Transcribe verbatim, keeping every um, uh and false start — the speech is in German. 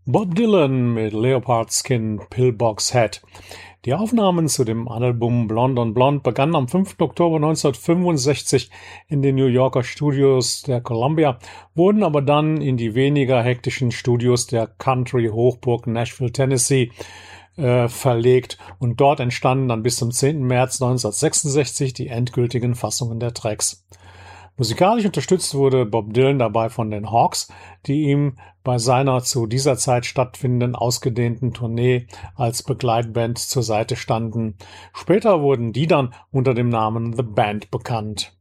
Bob Dylan mit Leopard Skin Pillbox Hat. Die Aufnahmen zu dem Album Blonde on Blonde begannen am fünften Oktober neunzehnhundertfünfundsechzig in den New Yorker Studios der Columbia, wurden aber dann in die weniger hektischen Studios der Country-Hochburg Nashville, Tennessee äh, verlegt und dort entstanden dann bis zum zehnten März neunzehnhundertsechsundsechzig die endgültigen Fassungen der Tracks. Musikalisch unterstützt wurde Bob Dylan dabei von den Hawks, die ihm bei seiner zu dieser Zeit stattfindenden ausgedehnten Tournee als Begleitband zur Seite standen. Später wurden die dann unter dem Namen The Band bekannt.